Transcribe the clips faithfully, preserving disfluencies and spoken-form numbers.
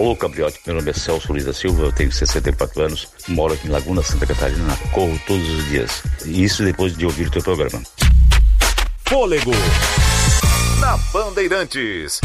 Alô, Capriotti, meu nome é Celso Luiz da Silva, eu tenho sessenta e quatro anos, moro aqui em Laguna, Santa Catarina, corro todos os dias. E isso depois de ouvir o teu programa. Fôlego na Bandeirantes.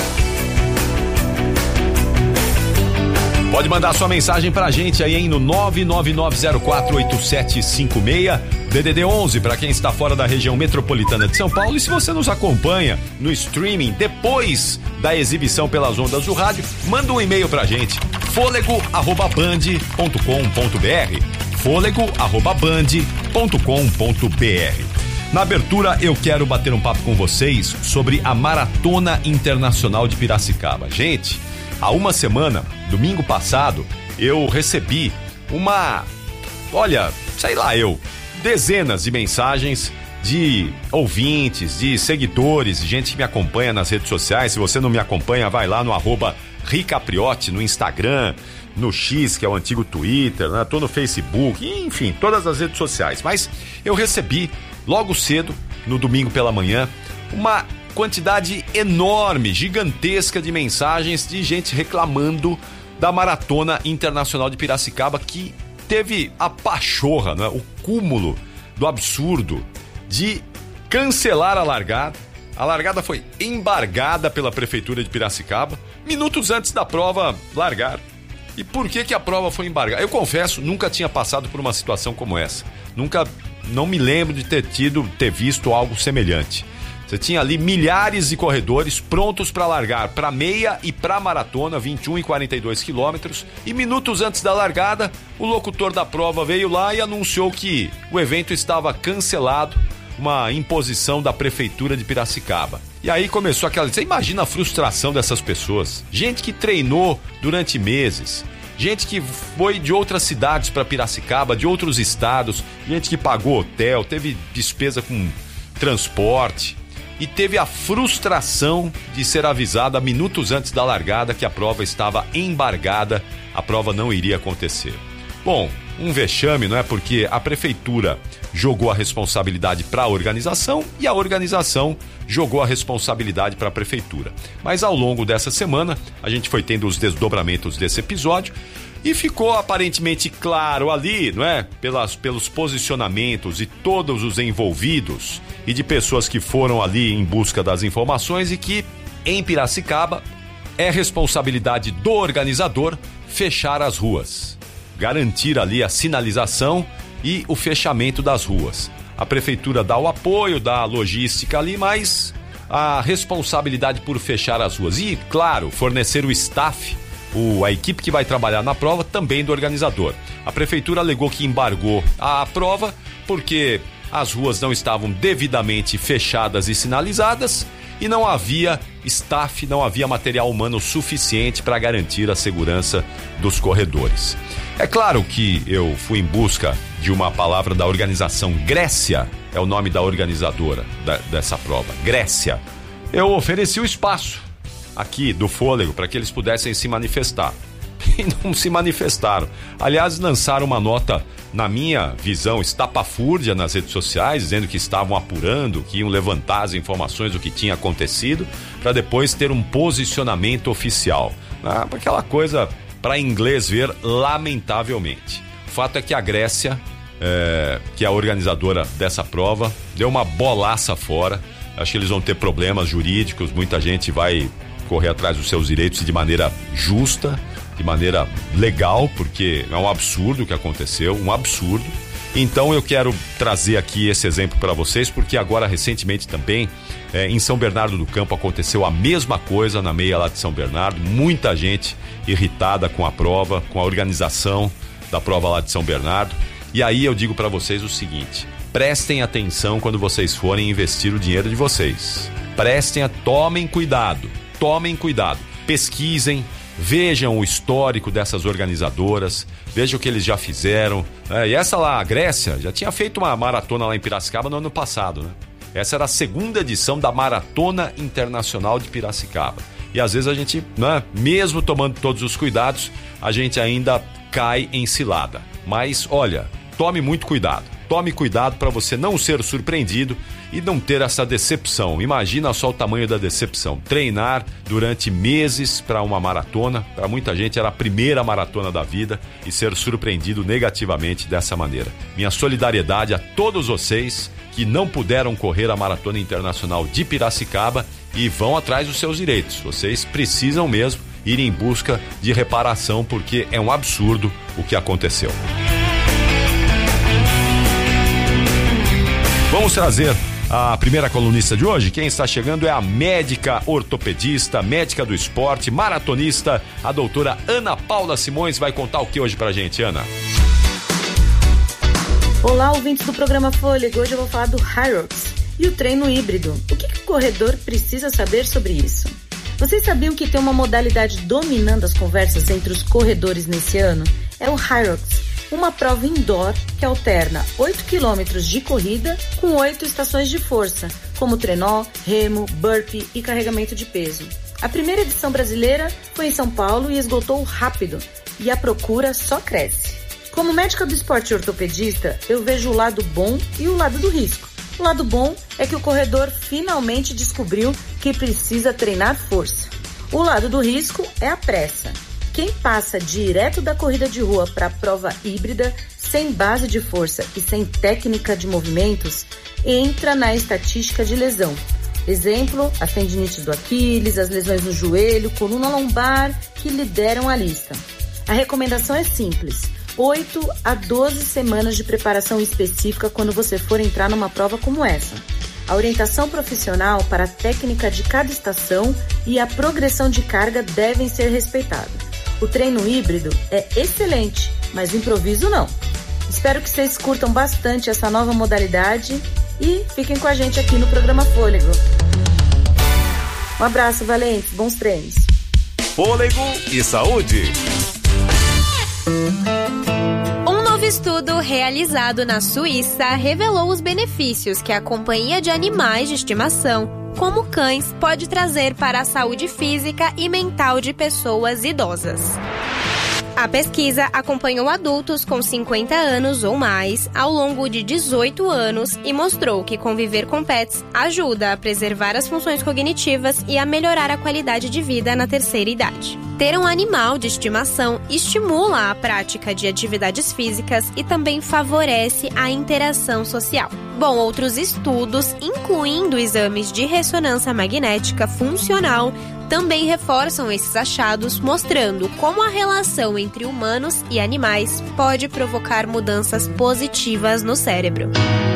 Pode mandar sua mensagem pra gente aí, hein, no nove nove nove zero quatro oito sete cinco seis, D D D onze para quem está fora da região metropolitana de São Paulo. E se você nos acompanha no streaming depois da exibição pelas ondas do rádio, manda um e-mail pra gente, fôlego arroba band ponto com ponto br, fôlego arroba band ponto com ponto br. Na abertura, eu quero bater um papo com vocês sobre a Maratona Internacional de Piracicaba. Gente, há uma semana, domingo passado, eu recebi uma, olha, sei lá eu, dezenas de mensagens de ouvintes, de seguidores, de gente que me acompanha nas redes sociais. Se você não me acompanha, vai lá no arroba Ricapriotti, no Instagram, no X, que é o antigo Twitter, né? Tô no Facebook, enfim, todas as redes sociais. Mas eu recebi logo cedo, no domingo pela manhã, uma quantidade enorme, gigantesca de mensagens de gente reclamando da Maratona Internacional de Piracicaba, que teve a pachorra, né? O cúmulo do absurdo de cancelar a largada. A largada foi embargada pela Prefeitura de Piracicaba minutos antes da prova largar. E por que que a prova foi embargada? Eu confesso, nunca tinha passado por uma situação como essa. Nunca, não me lembro de ter tido, ter visto algo semelhante. Você tinha ali milhares de corredores prontos para largar para meia e para maratona, vinte e um e quarenta e dois quilômetros. E minutos antes da largada, o locutor da prova veio lá e anunciou que o evento estava cancelado, uma imposição da Prefeitura de Piracicaba. E aí começou aquela... Você imagina a frustração dessas pessoas. Gente que treinou durante meses, gente que foi de outras cidades para Piracicaba, de outros estados, gente que pagou hotel, teve despesa com transporte e teve a frustração de ser avisada minutos antes da largada que a prova estava embargada, a prova não iria acontecer. Bom, um vexame, não é? Porque a Prefeitura jogou a responsabilidade para a organização e a organização jogou a responsabilidade para a Prefeitura. Mas ao longo dessa semana, a gente foi tendo os desdobramentos desse episódio e ficou aparentemente claro ali, não é? Pelas, pelos posicionamentos de todos os envolvidos e de pessoas que foram ali em busca das informações, e que em Piracicaba é responsabilidade do organizador fechar as ruas, garantir ali a sinalização e o fechamento das ruas. A Prefeitura dá o apoio, dá a logística ali, mas a responsabilidade por fechar as ruas e, claro, fornecer o staff, o, a equipe que vai trabalhar na prova, também do organizador. A Prefeitura alegou que embargou a prova porque as ruas não estavam devidamente fechadas e sinalizadas e não havia staff, não havia material humano suficiente para garantir a segurança dos corredores. É claro que eu fui em busca de uma palavra da organização Grécia, é o nome da organizadora da, dessa prova, Grécia. Eu ofereci o espaço aqui do Fôlego para que eles pudessem se manifestar. E não se manifestaram. Aliás, lançaram uma nota, na minha visão, estapafúrdia nas redes sociais, dizendo que estavam apurando, que iam levantar as informações do que tinha acontecido, para depois ter um posicionamento oficial. Ah, aquela coisa para inglês ver, lamentavelmente. O fato é que a Grécia, é, que é a organizadora dessa prova, deu uma bolaça fora. Acho que eles vão ter problemas jurídicos, muita gente vai correr atrás dos seus direitos de maneira justa, de maneira legal, porque é um absurdo o que aconteceu, um absurdo. Então eu quero trazer aqui esse exemplo para vocês, porque agora recentemente também é, em São Bernardo do Campo aconteceu a mesma coisa na meia lá de São Bernardo, muita gente irritada com a prova, com a organização da prova lá de São Bernardo. E aí eu digo para vocês o seguinte: prestem atenção quando vocês forem investir o dinheiro de vocês. Prestem, a, tomem cuidado, tomem cuidado, pesquisem, vejam o histórico dessas organizadoras, vejam o que eles já fizeram. É, e essa lá, a Grécia, já tinha feito uma maratona lá em Piracicaba no ano passado, né? Essa era a segunda edição da Maratona Internacional de Piracicaba. E às vezes a gente, né, mesmo tomando todos os cuidados, a gente ainda cai em cilada. Mas olha, tome muito cuidado, tome cuidado para você não ser surpreendido e não ter essa decepção. Imagina só o tamanho da decepção. Treinar durante meses para uma maratona, para muita gente era a primeira maratona da vida, e ser surpreendido negativamente dessa maneira. Minha solidariedade a todos vocês que não puderam correr a Maratona Internacional de Piracicaba e vão atrás dos seus direitos. Vocês precisam mesmo ir em busca de reparação, porque é um absurdo o que aconteceu. Vamos trazer a primeira colunista de hoje. Quem está chegando é a médica ortopedista, médica do esporte, maratonista, a doutora Ana Paula Simões. Vai contar o que hoje pra gente, Ana? Olá, ouvintes do programa Fôlego. Hoje eu vou falar do Hyrox e o treino híbrido. O que, que o corredor precisa saber sobre isso? Vocês sabiam que tem uma modalidade dominando as conversas entre os corredores nesse ano? É o Hyrox, uma prova indoor que alterna oito quilômetros de corrida com oito estações de força, como trenó, remo, burpee e carregamento de peso. A primeira edição brasileira foi em São Paulo e esgotou rápido, e a procura só cresce. Como médica do esporte ortopedista, eu vejo o lado bom e o lado do risco. O lado bom é que o corredor finalmente descobriu que precisa treinar força. O lado do risco é a pressa. Quem passa direto da corrida de rua para a prova híbrida, sem base de força e sem técnica de movimentos, entra na estatística de lesão. Exemplo, as tendinites do Aquiles, as lesões no joelho, coluna lombar, que lideram a lista. A recomendação é simples: oito a doze semanas de preparação específica quando você for entrar numa prova como essa. A orientação profissional para a técnica de cada estação e a progressão de carga devem ser respeitadas. O treino híbrido é excelente, mas improviso não. Espero que vocês curtam bastante essa nova modalidade e fiquem com a gente aqui no programa Fôlego. Um abraço, valentes, bons treinos. Fôlego e saúde. Um novo estudo realizado na Suíça revelou os benefícios que a companhia de animais de estimação, como cães, pode trazer para a saúde física e mental de pessoas idosas. A pesquisa acompanhou adultos com cinquenta anos ou mais ao longo de dezoito anos e mostrou que conviver com pets ajuda a preservar as funções cognitivas e a melhorar a qualidade de vida na terceira idade. Ter um animal de estimação estimula a prática de atividades físicas e também favorece a interação social. Bom, outros estudos, incluindo exames de ressonância magnética funcional, também reforçam esses achados, mostrando como a relação entre humanos e animais pode provocar mudanças positivas no cérebro.